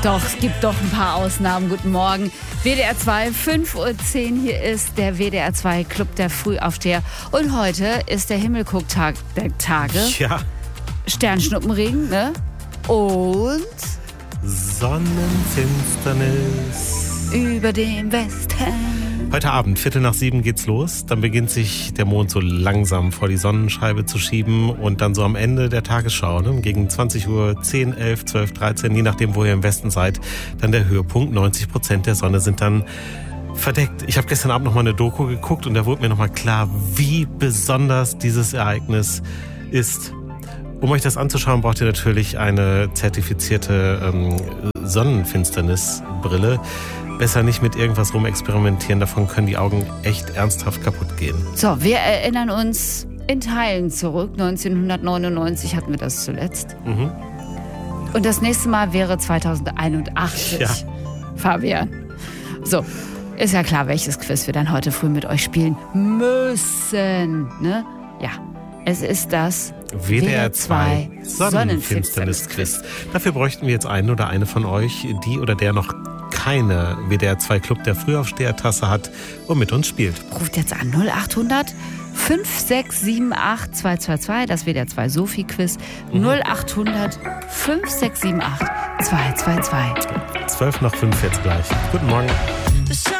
Doch, es gibt doch ein paar Ausnahmen. Guten Morgen. WDR 2, 5:10 Uhr. Hier ist der WDR 2 Club der Frühaufsteher. Und heute ist der Himmelgucktag der Tage. Ja. Sternschnuppenregen, ne? Und Sonnenfinsternis über dem Westen. Heute Abend, 6:45 geht's los. Dann beginnt sich der Mond so langsam vor die Sonnenscheibe zu schieben. Und dann so am Ende der Tagesschau, ne, gegen 20 Uhr, 10, 11, 12, 13, je nachdem, wo ihr im Westen seid, dann der Höhepunkt. 90% der Sonne sind dann verdeckt. Ich habe gestern Abend noch mal eine Doku geguckt und da wurde mir noch mal klar, wie besonders dieses Ereignis ist. Um euch das anzuschauen, braucht ihr natürlich eine zertifizierte Sonnenfinsternisbrille. Besser nicht mit irgendwas rumexperimentieren, davon können die Augen echt ernsthaft kaputt gehen. So, wir erinnern uns in Teilen zurück. 1999 hatten wir das zuletzt. Mhm. Und das nächste Mal wäre 2081. Ja. Fabian. So, ist ja klar, welches Quiz wir dann heute früh mit euch spielen müssen. Ne? Ja, es ist das WDR 2 Sonnenfinsternis-Quiz. Dafür bräuchten wir jetzt einen oder eine von euch, die oder der noch keine WDR 2 Club der Frühaufsteher-Tasse hat und mit uns spielt. Ruft jetzt an 0800 5678 222, das WDR 2 Sophie-Quiz. 0800 5678 222. 12:05 jetzt gleich. Guten Morgen.